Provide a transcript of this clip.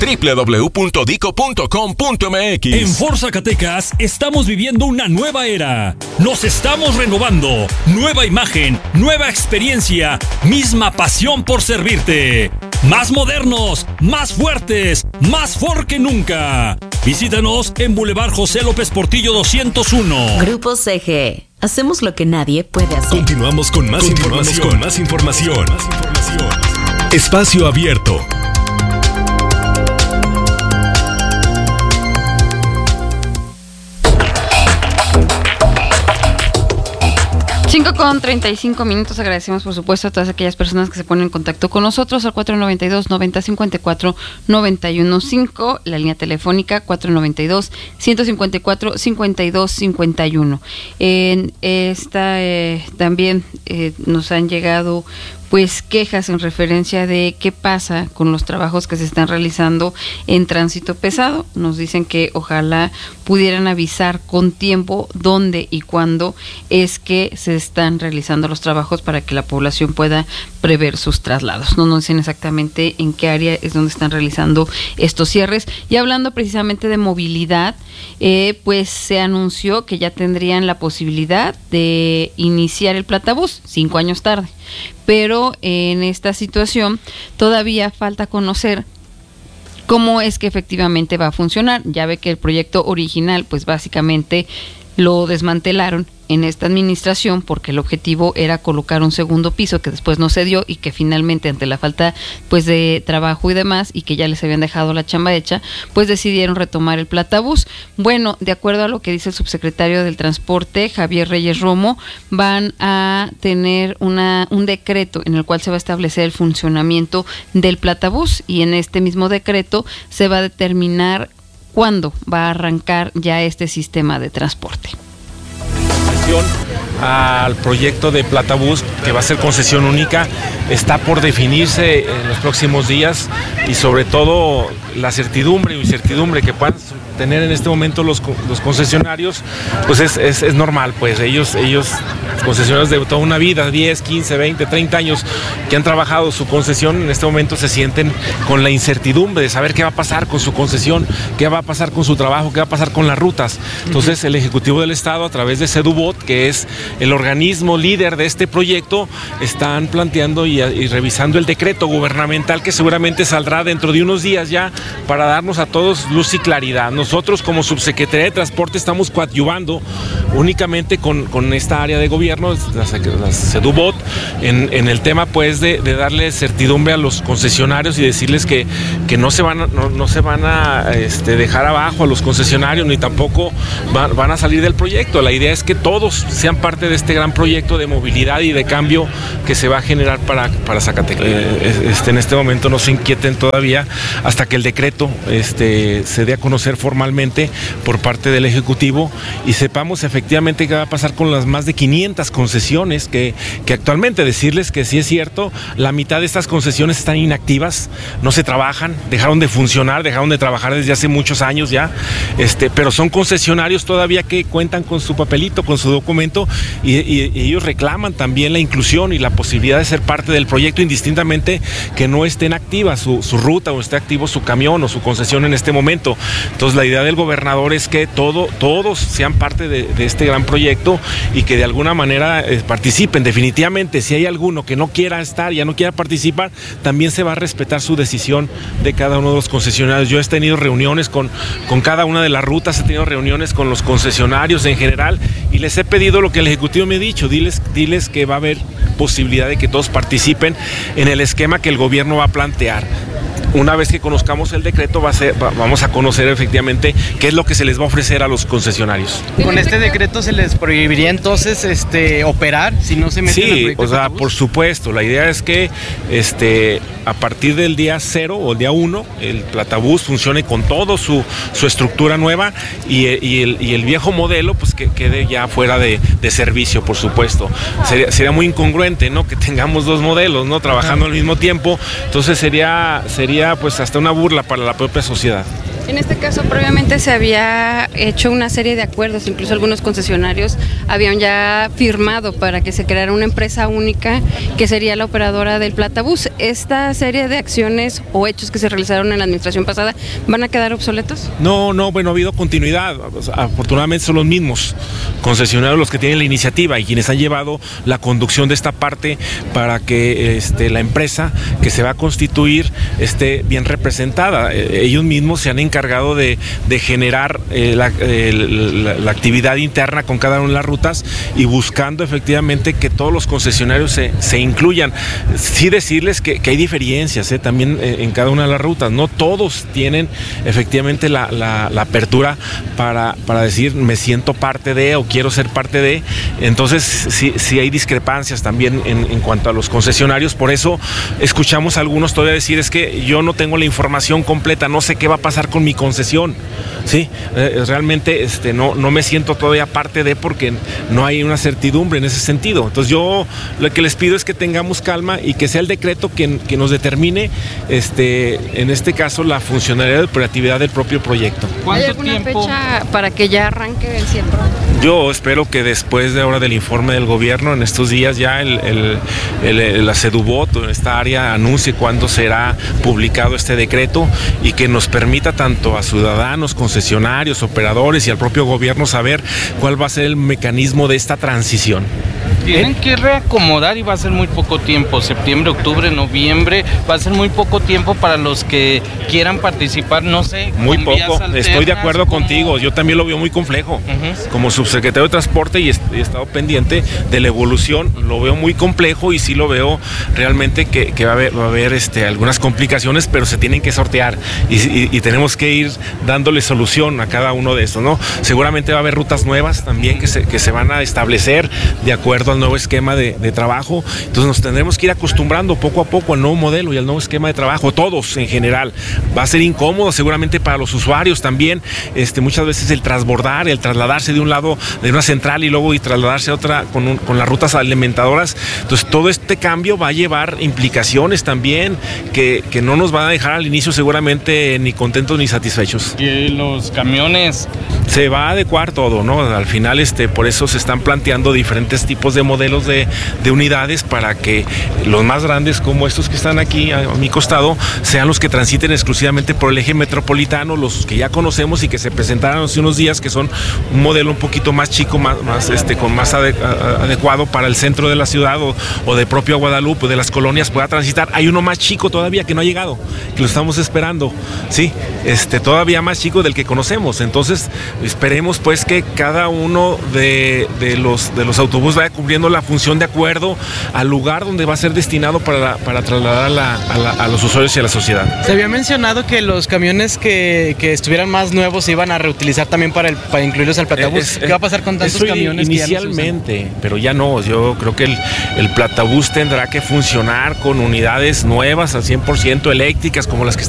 www.dico.com.mx. En Ford Zacatecas estamos viviendo una nueva era. Nos estamos renovando. Nueva imagen, nueva experiencia, misma pasión por servirte. Más modernos, más fuertes, más Ford que nunca. Visítanos en Boulevard José López Portillo 201. Grupo CG. Hacemos lo que nadie puede hacer. Continuamos con más información. Espacio Abierto. 5:35. Agradecemos, por supuesto, a todas aquellas personas que se ponen en contacto con nosotros al 492-9054-915, la línea telefónica 492-154-5251. En esta también nos han llegado pues quejas en referencia de qué pasa con los trabajos que se están realizando en tránsito pesado. Nos dicen que ojalá pudieran avisar con tiempo dónde y cuándo es que se están realizando los trabajos para que la población pueda prever sus traslados. No nos dicen exactamente en qué área es donde están realizando estos cierres. Y hablando precisamente de movilidad, pues se anunció que ya tendrían la posibilidad de iniciar el Platabús 5 años tarde. Pero en esta situación todavía falta conocer cómo es que efectivamente va a funcionar. Ya ve que el proyecto original, pues básicamente lo desmantelaron en esta administración porque el objetivo era colocar un segundo piso que después no se dio y que finalmente, ante la falta pues de trabajo y demás, y que ya les habían dejado la chamba hecha, pues decidieron retomar el Platabús. Bueno, de acuerdo a lo que dice el subsecretario del Transporte, Javier Reyes Romo, van a tener un decreto en el cual se va a establecer el funcionamiento del Platabús, y en este mismo decreto se va a determinar cuándo va a arrancar ya este sistema de transporte. Al proyecto de Platabús, que va a ser concesión única, está por definirse en los próximos días, y sobre todo la certidumbre o incertidumbre que puedan tener en este momento los concesionarios, pues es normal, pues ellos concesionarios de toda una vida, 10, 15, 20, 30 años que han trabajado su concesión, en este momento se sienten con la incertidumbre de saber qué va a pasar con su concesión, qué va a pasar con su trabajo, qué va a pasar con las rutas. Entonces el Ejecutivo del Estado, a través de Sedubot, que es el organismo líder de este proyecto, están planteando y revisando el decreto gubernamental que seguramente saldrá dentro de unos días ya, para darnos a todos luz y claridad. Nosotros como Subsecretaría de Transporte estamos coadyuvando únicamente con esta área de gobierno, la Sedubot, en el tema pues de darle certidumbre a los concesionarios y decirles que no se van a dejar abajo a los concesionarios, ni tampoco van a salir del proyecto. La idea es que todos sean parte de este gran proyecto de movilidad y de cambio que se va a generar para Zacatecas. En este momento no se inquieten todavía hasta que el decreto se dé a conocer formalmente por parte del Ejecutivo y sepamos efectivamente qué va a pasar con las más de 500 concesiones que actualmente, decirles que sí es cierto, la mitad de estas concesiones están inactivas, no se trabajan, dejaron de funcionar, dejaron de trabajar desde hace muchos años ya, pero son concesionarios todavía que cuentan con su papelito, con su documento, y ellos reclaman también la inclusión y la posibilidad de ser parte del proyecto, indistintamente que no estén activas su ruta o esté activo su camión o su concesión en este momento. Entonces la idea del gobernador es que todos sean parte de este gran proyecto y que de alguna manera participen. Definitivamente, si hay alguno que no quiera estar, ya no quiera participar, también se va a respetar su decisión de cada uno de los concesionarios. Yo he tenido reuniones con cada una de las rutas, he tenido reuniones con los concesionarios en general y les he pedido lo que el Ejecutivo me ha dicho, diles que va a haber posibilidad de que todos participen en el esquema que el gobierno va a plantear. Una vez que conozcamos el decreto vamos a conocer efectivamente qué es lo que se les va a ofrecer a los concesionarios. ¿Con este decreto se les prohibiría entonces operar si no se meten al proyecto? Sí, o sea, por supuesto, la idea es que a partir del día 0 o el día 1 el Platabús funcione con todo su estructura nueva y el viejo modelo pues que quede ya fuera de servicio, por supuesto. Sería muy incongruente, ¿no?, que tengamos dos modelos, ¿no?, trabajando al mismo tiempo. Entonces sería pues hasta una burla para la propia sociedad. En este caso, previamente se había hecho una serie de acuerdos, incluso algunos concesionarios habían ya firmado para que se creara una empresa única que sería la operadora del Platabús. ¿Esta serie de acciones o hechos que se realizaron en la administración pasada van a quedar obsoletos? No, bueno, ha habido continuidad. Afortunadamente son los mismos concesionarios los que tienen la iniciativa y quienes han llevado la conducción de esta parte para que la empresa que se va a constituir esté bien representada. Ellos mismos se han encargado de generar la actividad interna con cada una de las rutas y buscando efectivamente que todos los concesionarios se incluyan. Sí decirles que hay diferencias también en cada una de las rutas. No todos tienen efectivamente la apertura para decir me siento parte de o quiero ser parte de. Entonces sí hay discrepancias también en cuanto a los concesionarios. Por eso escuchamos a algunos todavía decir es que yo no tengo la información completa, no sé qué va a pasar con mi concesión. Sí, realmente no me siento todavía parte de porque no hay una certidumbre en ese sentido. Entonces yo lo que les pido es que tengamos calma y que sea el decreto que nos determine en este caso la funcionalidad de operatividad del propio proyecto. ¿Hay alguna fecha para que ya arranque el cierre? Yo espero que después de ahora del informe del gobierno, en estos días ya la Sedubot, esta área, anuncie cuándo será publicado este decreto y que nos permita tanto a ciudadanos, concesionarios, operadores y al propio gobierno saber cuál va a ser el mecanismo de esta transición. Tienen que reacomodar y va a ser muy poco tiempo, septiembre, octubre, noviembre, va a ser muy poco tiempo para los que quieran participar, no sé. Muy poco, estoy de acuerdo contigo, yo también lo veo muy complejo. Como subsecretario de Transporte y he estado pendiente de la evolución, lo veo muy complejo y sí lo veo realmente que va a haber algunas complicaciones, pero se tienen que sortear y tenemos que ir dándole solución a cada uno de estos, ¿no? Seguramente va a haber rutas nuevas también que se van a establecer de acuerdo al nuevo esquema de trabajo. Entonces nos tendremos que ir acostumbrando poco a poco al nuevo modelo y al nuevo esquema de trabajo, todos en general. Va a ser incómodo seguramente para los usuarios también, muchas veces el transbordar, el trasladarse de un lado de una central y luego trasladarse a otra con las rutas alimentadoras. Entonces todo este cambio va a llevar implicaciones también que no nos van a dejar al inicio seguramente ni contentos ni satisfechos. Y los camiones se va a adecuar todo, ¿no? Al final por eso se están planteando diferentes tipos de modelos de unidades para que los más grandes como estos que están aquí a mi costado sean los que transiten exclusivamente por el eje metropolitano, los que ya conocemos y que se presentaron hace unos días, que son un modelo un poquito más chico, con más adecuado para el centro de la ciudad o de propio Guadalupe, de las colonias, pueda transitar. Hay uno más chico todavía que no ha llegado, que lo estamos esperando, sí, todavía más chico del que conocemos. Entonces esperemos pues que cada uno de los autobuses vaya cumpliendo la función de acuerdo al lugar donde va a ser destinado para trasladar a los usuarios y a la sociedad. Se había mencionado que los camiones que estuvieran más nuevos se iban a reutilizar también para incluirlos al Platabús. ¿Qué va a pasar con tantos camiones inicialmente, que ya no se usan? Pero ya no. Yo creo que el Platabús tendrá que funcionar con unidades nuevas al 100% eléctricas como las que